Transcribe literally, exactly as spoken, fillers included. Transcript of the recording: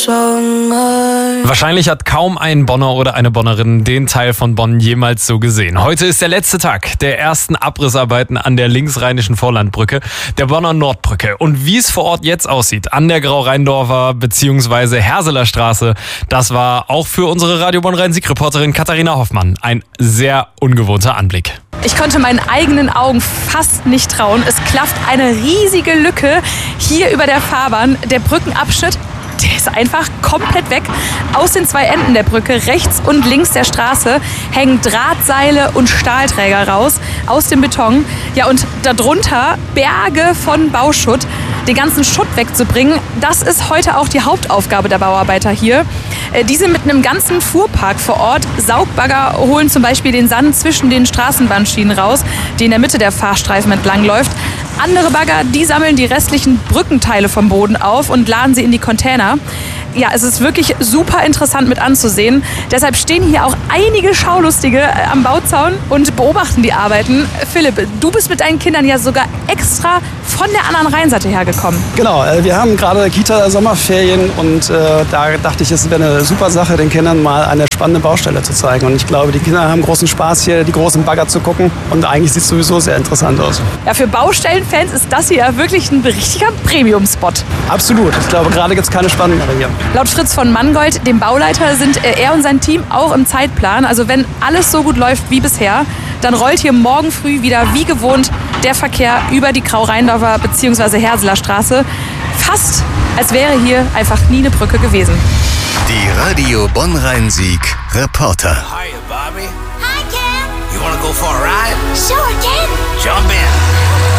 Wahrscheinlich hat kaum ein Bonner oder eine Bonnerin den Teil von Bonn jemals so gesehen. Heute ist der letzte Tag der ersten Abrissarbeiten an der linksrheinischen Vorlandbrücke, der Bonner Nordbrücke. Und wie es vor Ort jetzt aussieht, an der Grau-Rheindorfer bzw. Herseler Straße, das war auch für unsere Radio Bonn-Rhein-Sieg-Reporterin Katharina Hoffmann ein sehr ungewohnter Anblick. Ich konnte meinen eigenen Augen fast nicht trauen. Es klafft eine riesige Lücke hier über der Fahrbahn. Der Brückenabschnitt, der ist einfach komplett weg. Aus den zwei Enden der Brücke, rechts und links der Straße, hängen Drahtseile und Stahlträger raus aus dem Beton. Ja, und darunter Berge von Bauschutt. Den ganzen Schutt wegzubringen, das ist heute auch die Hauptaufgabe der Bauarbeiter hier. Die sind mit einem ganzen Fuhrpark vor Ort. Saugbagger holen zum Beispiel den Sand zwischen den Straßenbahnschienen raus, die in der Mitte der Fahrstreifen entlang läuft. Andere Bagger, die sammeln die restlichen Brückenteile vom Boden auf und laden sie in die Container. Ja, es ist wirklich super interessant mit anzusehen. Deshalb stehen hier auch einige Schaulustige am Bauzaun und beobachten die Arbeiten. Philipp, du bist mit deinen Kindern ja sogar extra von der anderen Rheinseite hergekommen. Genau, wir haben gerade Kita-Sommerferien und äh, da dachte ich, es wäre eine super Sache, den Kindern mal eine spannende Baustelle zu zeigen. Und ich glaube, die Kinder haben großen Spaß, hier die großen Bagger zu gucken. Und eigentlich sieht es sowieso sehr interessant aus. Ja, für Baustellenfans ist das hier ja wirklich ein richtiger Premium-Spot. Absolut. Ich glaube, gerade gibt es keine spannendere hier. Laut Fritz von Mangold, dem Bauleiter, sind er und sein Team auch im Zeitplan. Also wenn alles so gut läuft wie bisher, dann rollt hier morgen früh wieder wie gewohnt der Verkehr über die Grau-Rheindorfer bzw. Herseler Straße. Fast als wäre hier einfach nie eine Brücke gewesen. Die Radio Bonn-Rhein-Sieg Reporter. Hi, Bobby. Hi, Ken. You wanna go for a ride? Sure, Ken. Jump in.